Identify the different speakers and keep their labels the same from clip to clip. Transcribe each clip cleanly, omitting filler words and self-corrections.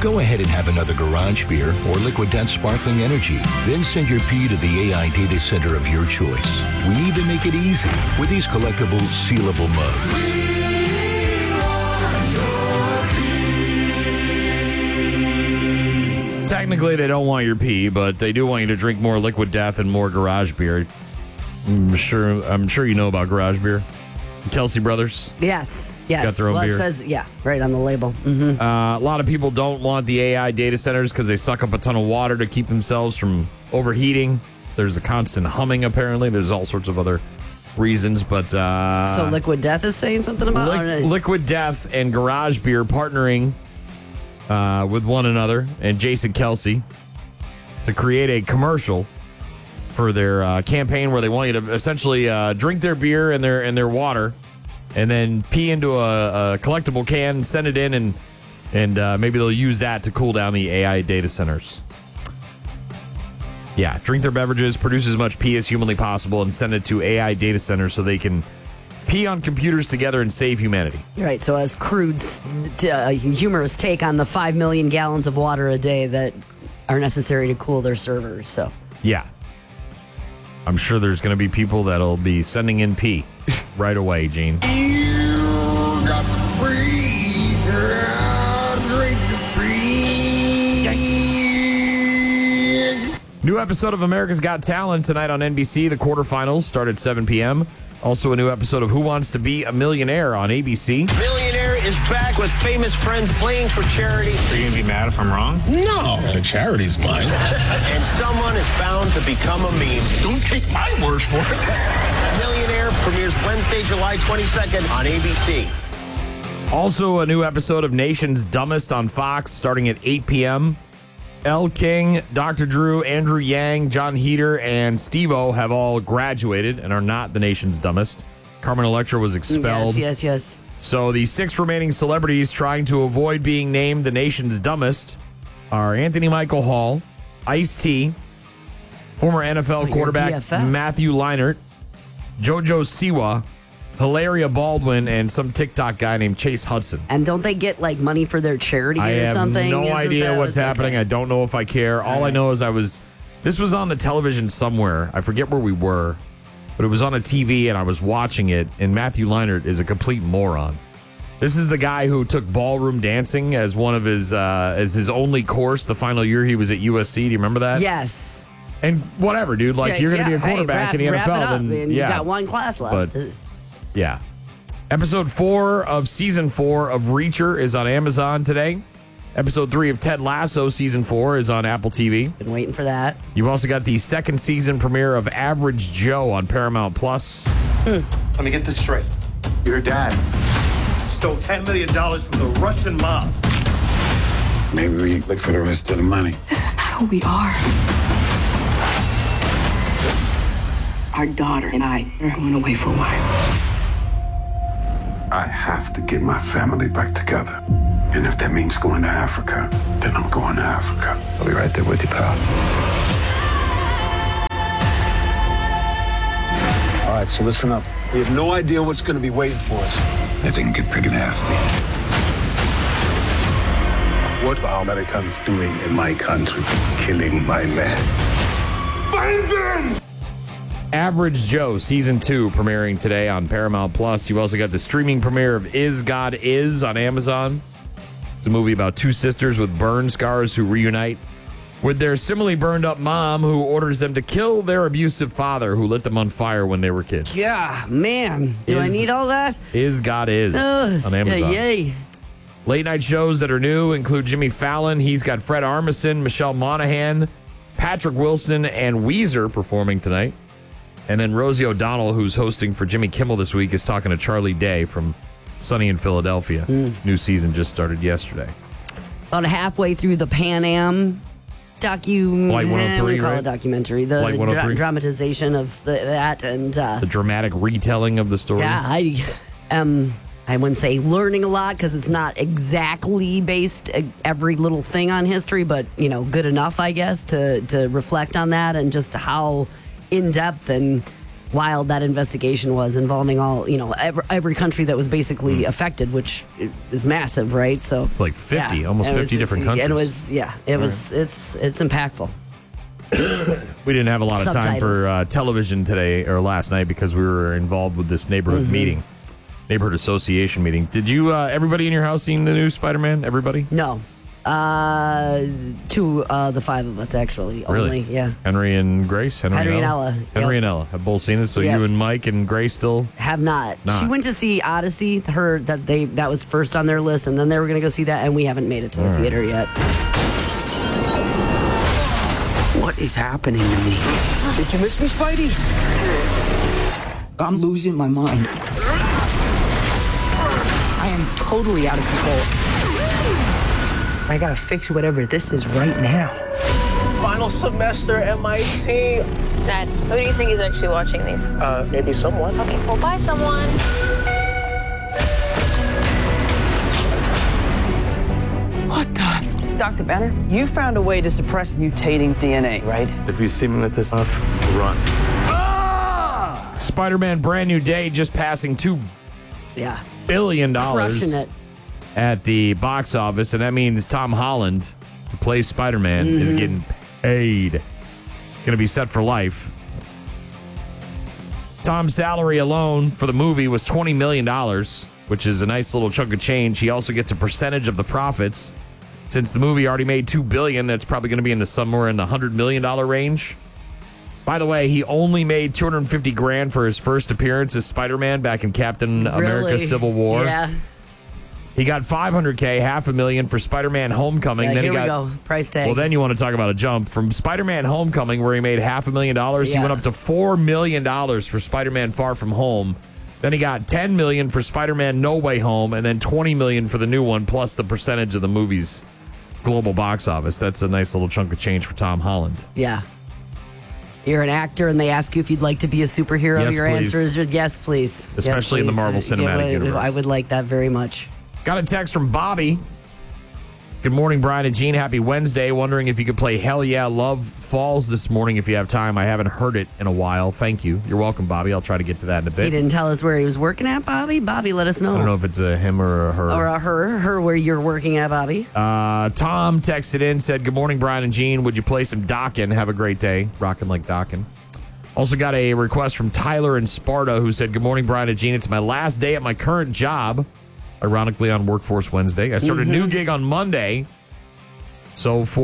Speaker 1: Go ahead and have another garage beer or Liquid Death Sparkling Energy. Then send your pee to the AI data center of your choice. We even make it easy with these collectible, sealable mugs.
Speaker 2: Technically, they don't want your pee, but they do want you to drink more Liquid Death and more garage beer. I'm sure you know about garage beer. Kelsey Brothers.
Speaker 3: Yes.
Speaker 2: Got their own beer.
Speaker 3: It says, right on the label. Mm-hmm.
Speaker 2: A lot of people don't want the AI data centers because they suck up a ton of water to keep themselves from overheating. There's a constant humming, apparently. There's all sorts of other reasons, but...
Speaker 3: so Liquid Death is saying something about...
Speaker 2: Liquid Death and Garage Beer partnering with one another and Jason Kelsey to create a commercial for their campaign where they want you to essentially drink their beer and their water and then pee into a collectible can, send it in, and maybe they'll use that to cool down the AI data centers. Yeah, drink their beverages, produce as much pee as humanly possible, and send it to AI data centers so they can pee on computers together and save humanity.
Speaker 3: Right, so as crude, humorous take on the 5 million gallons of water a day that are necessary to cool their servers. So
Speaker 2: yeah. I'm sure there's going to be people that'll be sending in pee right away, Gene.
Speaker 4: You got the free, drink the free.
Speaker 2: New episode of America's Got Talent tonight on NBC. The quarterfinals start at 7 p.m. Also a new episode of Who Wants to Be a Millionaire on ABC.
Speaker 5: Millionaire is back with famous friends playing for charity.
Speaker 6: Are you going to be mad if I'm wrong?
Speaker 7: No, the charity's mine.
Speaker 5: And someone is bound to become a meme.
Speaker 7: Don't take my word for it.
Speaker 5: Millionaire premieres Wednesday, July 22nd on ABC.
Speaker 2: Also a new episode of Nation's Dumbest on Fox starting at 8 p.m. Elle King, Dr. Drew, Andrew Yang, John Heder, and Steve-O have all graduated and are not the nation's dumbest. Carmen Electra was expelled.
Speaker 3: Yes.
Speaker 2: So the 6 remaining celebrities trying to avoid being named the nation's dumbest are Anthony Michael Hall, Ice-T, former NFL quarterback Matthew Leinart, JoJo Siwa, Hilaria Baldwin, and some TikTok guy named Chase Hudson.
Speaker 3: And don't they get like money for their charity or something?
Speaker 2: I have no idea what's happening. Okay. I don't know if I care. All I know is this was on the television somewhere. I forget where we were, but it was on a TV and I was watching it, and Matthew Leinart is a complete moron. This is the guy who took ballroom dancing as one of his as his only course the final year he was at USC. Do you remember that?
Speaker 3: Yes.
Speaker 2: And whatever, dude. Like, you're going to be a quarterback in the NFL.
Speaker 3: Then you got one class left.
Speaker 2: But, yeah. Episode 4 of Season 4 of Reacher is on Amazon today. Episode 3 of Ted Lasso Season 4 is on Apple TV.
Speaker 3: Been waiting for that.
Speaker 2: You've also got the second season premiere of Average Joe on Paramount Plus.
Speaker 8: Let me get this straight. Your dad stole $10 million from the Russian mob.
Speaker 7: Maybe we look for the rest of the money.
Speaker 9: This is not who we are. Our daughter and I are going away for a while.
Speaker 10: I have to get my family back together. And if that means going to Africa, then I'm going to Africa.
Speaker 11: I'll be right there with you, pal.
Speaker 8: All right, so listen up. We have no idea what's going to be waiting for us.
Speaker 10: That thing can get pretty nasty.
Speaker 8: What are Americans doing in my country? Killing my men. Find them!
Speaker 2: Average Joe Season 2 premiering today on Paramount Plus. You also got the streaming premiere of Is God Is on Amazon. It's a movie about 2 sisters with burn scars who reunite with their similarly burned up mom who orders them to kill their abusive father who lit them on fire when they were kids.
Speaker 3: Yeah, man. Do I need all that?
Speaker 2: Is God Is on Amazon.
Speaker 3: Yay.
Speaker 2: Late night shows that are new include Jimmy Fallon. He's got Fred Armisen, Michelle Monaghan, Patrick Wilson, and Weezer performing tonight. And then Rosie O'Donnell, who's hosting for Jimmy Kimmel this week, is talking to Charlie Day from Sunny in Philadelphia. New season just started yesterday.
Speaker 3: About halfway through the Pan Am
Speaker 2: Flight 103,
Speaker 3: call
Speaker 2: right?
Speaker 3: it documentary. The
Speaker 2: Flight 103?
Speaker 3: Dramatization of that and
Speaker 2: the dramatic retelling of the story.
Speaker 3: Yeah, I wouldn't say learning a lot because it's not exactly based every little thing on history, but good enough, I guess, to reflect on that and just how in depth and wild that investigation was, involving all, every country that was basically affected, which is massive, right? So
Speaker 2: like 50, almost 50 different countries.
Speaker 3: And it's impactful.
Speaker 2: We didn't have a lot of time for television today or last night because we were involved with this neighborhood meeting, neighborhood association meeting. Did you, everybody in your house seen the new Spider-Man? Everybody?
Speaker 3: No. The five of us, actually.
Speaker 2: Really?
Speaker 3: Only, yeah.
Speaker 2: Henry and Grace?
Speaker 3: Henry and Ella.
Speaker 2: Henry and Ella have both seen it, so you and Mike and Grace still?
Speaker 3: Have not. She went to see Odyssey, that was first on their list, and then they were going to go see that, and we haven't made it to the theater yet.
Speaker 6: What is happening to me?
Speaker 11: Did you miss me, Spidey?
Speaker 6: I'm losing my mind. I am totally out of control. I gotta fix whatever this is right now.
Speaker 5: Final semester MIT.
Speaker 12: Dad, who do you think is actually watching these?
Speaker 5: Maybe someone.
Speaker 12: Okay, well, bye, someone.
Speaker 6: What the? Dr. Banner, you found a way to suppress mutating DNA, right?
Speaker 13: If you see me with this stuff, run.
Speaker 2: Spider-Man Brand New Day just passing $2 billion.
Speaker 3: Crushing it.
Speaker 2: At the box office, and that means Tom Holland, who plays Spider-Man, is getting paid. Going to be set for life. Tom's salary alone for the movie was $20 million, which is a nice little chunk of change. He also gets a percentage of the profits. Since the movie already made $2 billion, that's probably going to be into somewhere in the $100 million range. By the way, he only made $250,000 for his first appearance as Spider-Man back in Captain America Civil War.
Speaker 3: Yeah.
Speaker 2: He got $500K, $500,000 for Spider-Man Homecoming.
Speaker 3: Yeah,
Speaker 2: then
Speaker 3: here
Speaker 2: we
Speaker 3: go. Price tag.
Speaker 2: Well, then you want to talk about a jump. From Spider-Man Homecoming, where he made $500,000, he went up to $4 million for Spider-Man Far From Home. Then he got $10 million for Spider-Man No Way Home, and then $20 million for the new one, plus the percentage of the movie's global box office. That's a nice little chunk of change for Tom Holland.
Speaker 3: Yeah. You're an actor, and they ask you if you'd like to be a superhero.
Speaker 2: Yes,
Speaker 3: Your
Speaker 2: please.
Speaker 3: answer is yes, please.
Speaker 2: Especially in the Marvel Cinematic Universe.
Speaker 3: I would like that very much.
Speaker 2: Got a text from Bobby. Good morning, Brian and Gene. Happy Wednesday. Wondering if you could play Hell Yeah, Love Falls this morning if you have time. I haven't heard it in a while. Thank you. You're welcome, Bobby. I'll try to get to that in a bit.
Speaker 3: He didn't tell us where he was working at, Bobby. Bobby, let us know.
Speaker 2: I don't know if it's a him or a her.
Speaker 3: Or a her. Her where you're working at, Bobby.
Speaker 2: Tom texted in, said, good morning, Brian and Gene. Would you play some Dockin'? Have a great day. Rockin' like Dockin'. Also got a request from Tyler in Sparta who said, good morning, Brian and Gene. It's my last day at my current job, ironically on Workforce Wednesday. I started a new gig on Monday. So a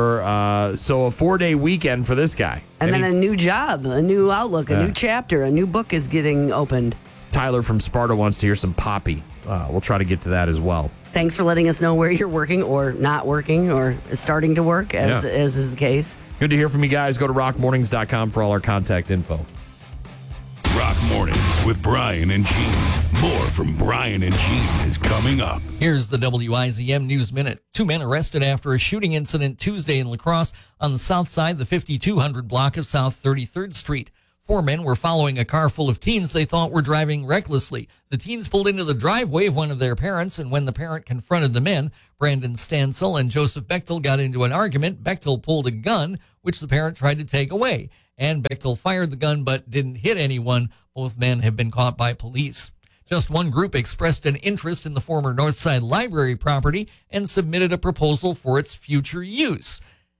Speaker 2: 4-day weekend for this guy.
Speaker 3: And then a new job, a new outlook, a new chapter, a new book is getting opened.
Speaker 2: Tyler from Sparta wants to hear some Poppy. We'll try to get to that as well.
Speaker 3: Thanks for letting us know where you're working or not working or starting to work, as is the case.
Speaker 2: Good to hear from you guys. Go to rockmornings.com for all our contact info.
Speaker 14: Rock Mornings with Brian and Gene. More from Brian and Gene is coming up.
Speaker 15: Here's the WIZM News Minute. 2 men arrested after a shooting incident Tuesday in La Crosse on the south side, the 5200 block of South 33rd Street. 4 men were following a car full of teens they thought were driving recklessly. The teens pulled into the driveway of one of their parents, and when the parent confronted the men, Brandon Stansel and Joseph Bechtel got into an argument. Bechtel pulled a gun, which the parent tried to take away, and Bechtel fired the gun but didn't hit anyone. Both men have been caught by police. Just one group expressed an interest in the former Northside Library property and submitted a proposal for its future use.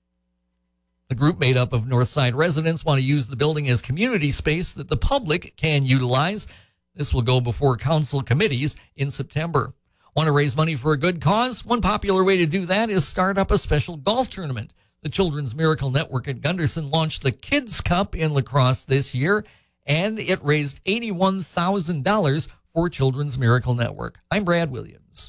Speaker 15: The group, made up of Northside residents, want to use the building as community space that the public can utilize. This will go before council committees in September. Want to raise money for a good cause? One popular way to do that is start up a special golf tournament. The Children's Miracle Network at Gunderson launched the Kids Cup in La Crosse this year, and it raised $81,000 for Children's Miracle Network. I'm Brad Williams.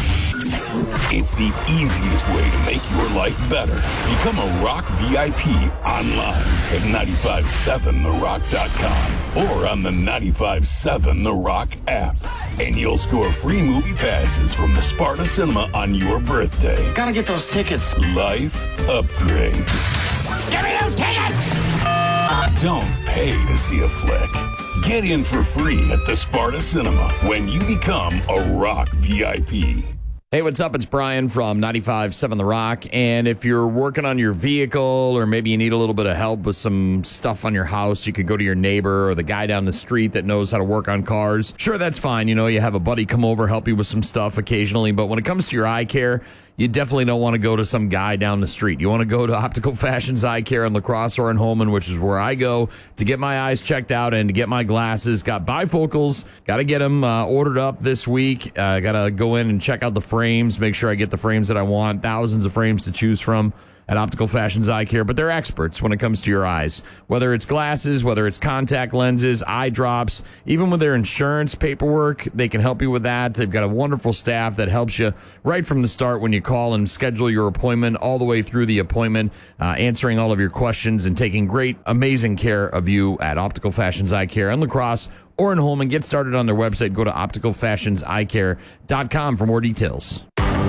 Speaker 14: It's the easiest way to make your life better. Become a Rock VIP online at 957therock.com or on the 95.7 The Rock app. And you'll score free movie passes from the Sparta Cinema on your birthday.
Speaker 11: Gotta get those tickets.
Speaker 14: Life upgrade.
Speaker 11: Give me those tickets!
Speaker 14: Don't pay to see a flick. Get in for free at the Sparta Cinema when you become a Rock VIP.
Speaker 2: Hey, what's up? It's Brian from 95.7 The Rock. And if you're working on your vehicle or maybe you need a little bit of help with some stuff on your house, you could go to your neighbor or the guy down the street that knows how to work on cars. Sure, that's fine. You know, you have a buddy come over, help you with some stuff occasionally. But when it comes to your eye care, you definitely don't want to go to some guy down the street. You want to go to Optical Fashions Eye Care in La Crosse or in Holman, which is where I go to get my eyes checked out and to get my glasses. Got bifocals. Got to get them ordered up this week. Got to go in and check out the frames, make sure I get the frames that I want. Thousands of frames to choose from at Optical Fashions Eye Care, but they're experts when it comes to your eyes. Whether it's glasses, whether it's contact lenses, eye drops, even with their insurance paperwork, they can help you with that. They've got a wonderful staff that helps you right from the start when you call and schedule your appointment, all the way through the appointment, answering all of your questions and taking great, amazing care of you at Optical Fashions Eye Care in La Crosse or in Holman. Get started on their website. Go to opticalfashionseyecare.com for more details.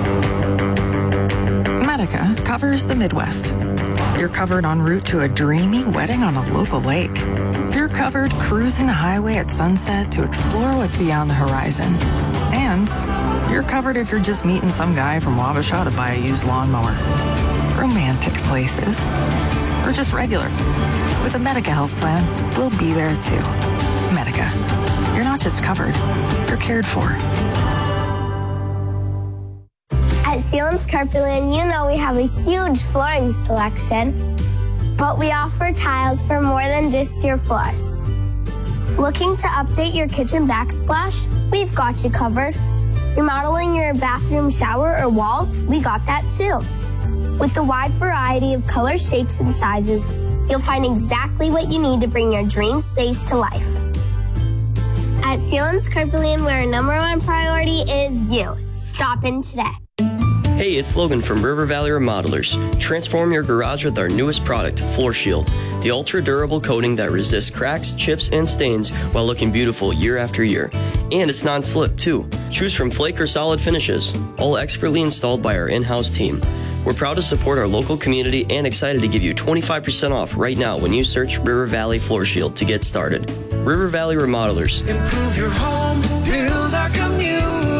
Speaker 16: Medica covers the Midwest. You're covered en route to a dreamy wedding on a local lake. You're covered cruising the highway at sunset to explore what's beyond the horizon. And you're covered if you're just meeting some guy from Wabasha to buy a used lawnmower. Romantic places. Or just regular. With a Medica health plan, we'll be there too. Medica. You're not just covered, you're cared for.
Speaker 17: At Sealands Carpetland, you know we have a huge flooring selection, but we offer tiles for more than just your floors. Looking to update your kitchen backsplash? We've got you covered. Remodeling your bathroom shower or walls? We got that too. With the wide variety of colors, shapes, and sizes, you'll find exactly what you need to bring your dream space to life. At Sealands Carpetland, where our number one priority is you. Stop in today.
Speaker 18: Hey, it's Logan from River Valley Remodelers. Transform your garage with our newest product, Floor Shield, the ultra-durable coating that resists cracks, chips, and stains while looking beautiful year after year. And it's non-slip, too. Choose from flake or solid finishes, all expertly installed by our in-house team. We're proud to support our local community and excited to give you 25% off right now when you search River Valley Floor Shield to get started. River Valley Remodelers.
Speaker 19: Improve your home, build our community.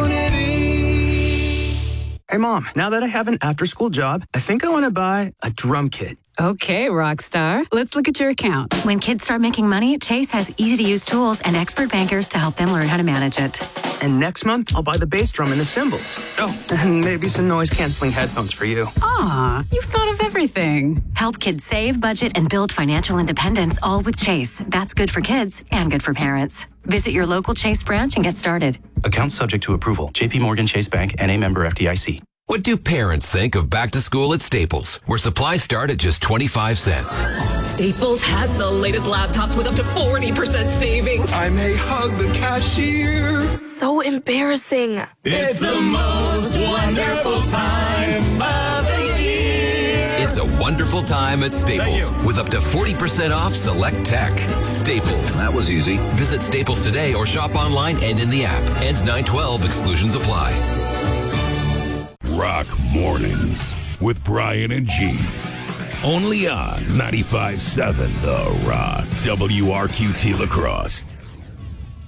Speaker 20: Hey, Mom, now that I have an after-school job, I think I want to buy a drum kit.
Speaker 21: Okay, Rockstar. Let's look at your account.
Speaker 22: When kids start making money, Chase has easy-to-use tools and expert bankers to help them learn how to manage it.
Speaker 20: And next month, I'll buy the bass drum and the cymbals. Oh, and maybe some noise-canceling headphones for you.
Speaker 21: Aw, you've thought of everything.
Speaker 22: Help kids save, budget, and build financial independence, all with Chase. That's good for kids and good for parents. Visit your local Chase branch and get started.
Speaker 23: Account subject to approval. J.P. Morgan Chase Bank, N.A. member FDIC.
Speaker 24: What do parents think of back to school at Staples, where supplies start at just 25 cents?
Speaker 25: Staples has the latest laptops with up to 40% savings.
Speaker 19: I may hug the cashier.
Speaker 25: So embarrassing.
Speaker 19: It's the most wonderful time of the year.
Speaker 24: It's a wonderful time at Staples with up to 40% off select tech. Staples.
Speaker 26: That was easy.
Speaker 24: Visit Staples today or shop online and in the app. Ends 9/12. Exclusions apply.
Speaker 14: Rock Mornings with Brian and Gene. Only on 95.7 The Rock, WRQT La Crosse.